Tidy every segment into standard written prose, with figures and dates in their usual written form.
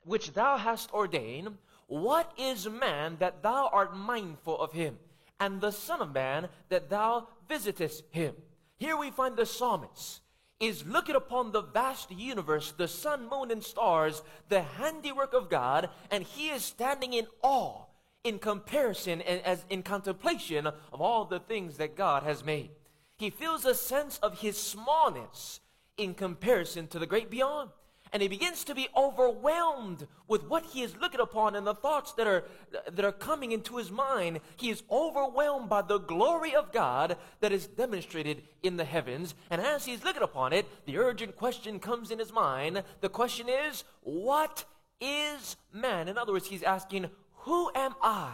which thou hast ordained, what is man that thou art mindful of him, and the Son of Man that thou visitest him? Here we find the psalmist is looking upon the vast universe, the sun, moon, and stars, the handiwork of God, and he is standing in awe, in comparison and as in contemplation of all the things that God has made. He feels a sense of his smallness in comparison to the great beyond. And he begins to be overwhelmed with what he is looking upon and the thoughts that are coming into his mind. He is overwhelmed by the glory of God that is demonstrated in the heavens. And as he's looking upon it, the urgent question comes in his mind. The question is, what is man? In other words, he's asking, who am I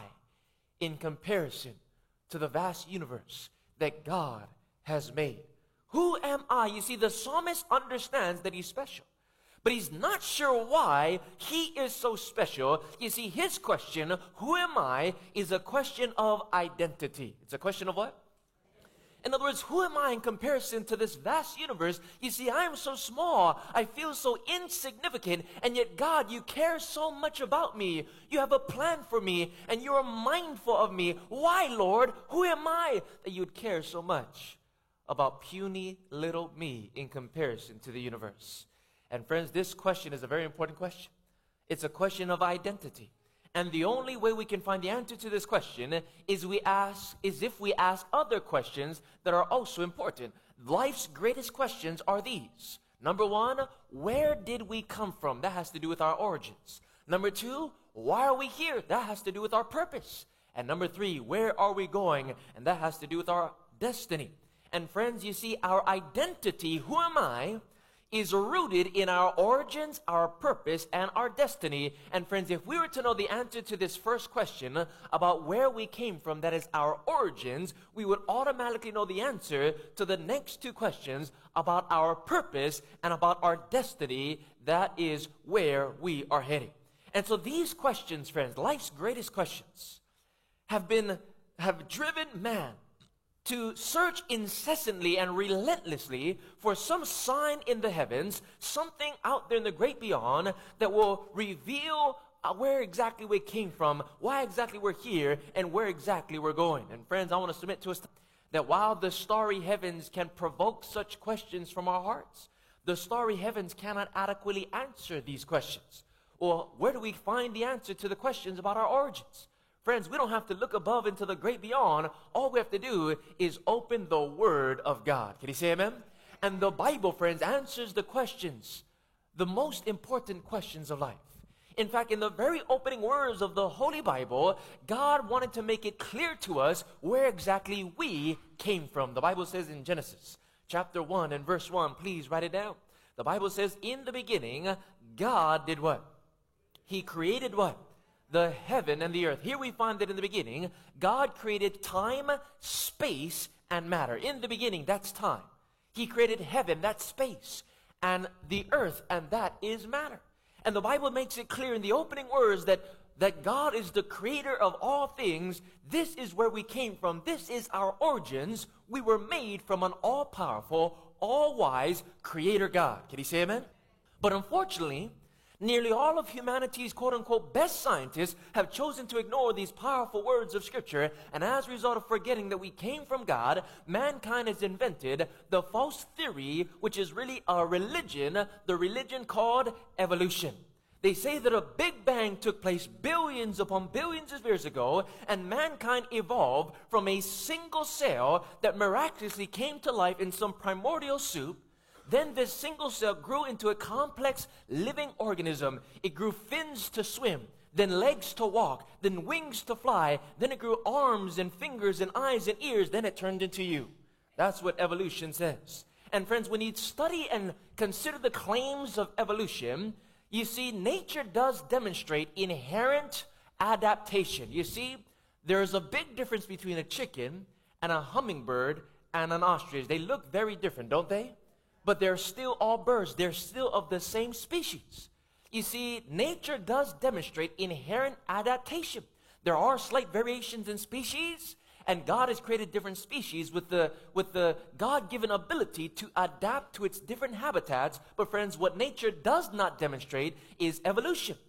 in comparison to the vast universe that God has made? Who am I? You see, the psalmist understands that he's special. But he's not sure why he is so special. You see, his question, who am I, is a question of identity. It's a question of what? In other words, who am I in comparison to this vast universe? You see, I am so small. I feel so insignificant. And yet, God, you care so much about me. You have a plan for me, and you are mindful of me. Why, Lord? Who am I that you'd care so much about puny little me in comparison to the universe? And friends, this question is a very important question. It's a question of identity. And the only way we can find the answer to this question is if we ask other questions that are also important. Life's greatest questions are these. Number one, where did we come from? That has to do with our origins. Number two, why are we here? That has to do with our purpose. And number three, where are we going? And that has to do with our destiny. And friends, you see, our identity, who am I, is rooted in our origins, our purpose, and our destiny. And friends, if we were to know the answer to this first question about where we came from, that is our origins, we would automatically know the answer to the next two questions about our purpose and about our destiny, that is where we are heading. And so these questions, friends, life's greatest questions, have driven man to search incessantly and relentlessly for some sign in the heavens, something out there in the great beyond that will reveal where exactly we came from, why exactly we're here, and where exactly we're going. And friends, I want to submit to us that while the starry heavens can provoke such questions from our hearts, the starry heavens cannot adequately answer these questions. Well, where do we find the answer to the questions about our origins? Friends, we don't have to look above into the great beyond. All we have to do is open the Word of God. Can you say amen? And the Bible, friends, answers the questions, the most important questions of life. In fact, in the very opening words of the Holy Bible, God wanted to make it clear to us where exactly we came from. The Bible says in Genesis chapter 1 and verse 1, please write it down. The Bible says, in the beginning, God did what? He created what? The heaven and the earth. Here we find that in the beginning, God created time, space, and matter. In the beginning, that's time. He created heaven, that's space, and the earth, and that is matter. And the Bible makes it clear in the opening words that God is the creator of all things. This is where we came from. This is our origins. We were made from an all-powerful, all-wise creator God. Can you say amen? But unfortunately, nearly all of humanity's quote-unquote best scientists have chosen to ignore these powerful words of Scripture, and as a result of forgetting that we came from God, mankind has invented the false theory, which is really a religion, the religion called evolution. They say that a big bang took place billions upon billions of years ago, and mankind evolved from a single cell that miraculously came to life in some primordial soup. Then this single cell grew into a complex living organism. It grew fins to swim, then legs to walk, then wings to fly, then it grew arms and fingers and eyes and ears, then it turned into you. That's what evolution says. And friends, when you study and consider the claims of evolution, you see nature does demonstrate inherent adaptation. You see, there's a big difference between a chicken and a hummingbird and an ostrich. They look very different, don't they? But they're still all birds. They're still of the same species. You see, nature does demonstrate inherent adaptation. There are slight variations in species, and God has created different species with the God-given ability to adapt to its different habitats. But friends, what nature does not demonstrate is evolution.